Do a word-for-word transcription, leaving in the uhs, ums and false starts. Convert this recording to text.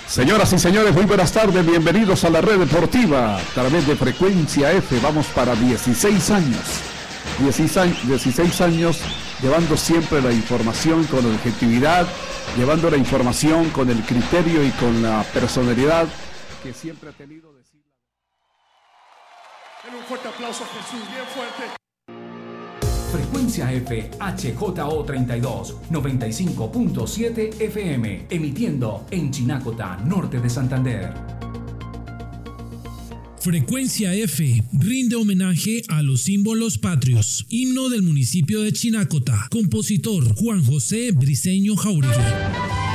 Señoras y señores, muy buenas tardes, bienvenidos a la red deportiva a través de Frecuencia F. Vamos para dieciséis años, dieciséis años llevando siempre la información con objetividad, llevando la información con el criterio y con la personalidad que siempre ha tenido. Decir... Un fuerte aplauso a Jesús, bien fuerte. Frecuencia F, H J O treinta y dos, noventa y cinco punto siete F M, emitiendo en Chinacota, norte de Santander. Frecuencia F rinde homenaje a los símbolos patrios. Himno del municipio de Chinacota. Compositor Juan José Briceño Jauregui.